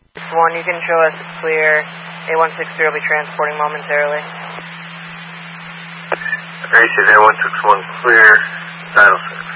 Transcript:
1, you can show us clear. A163 will be transporting momentarily. Operation A161 clear, Battle 6.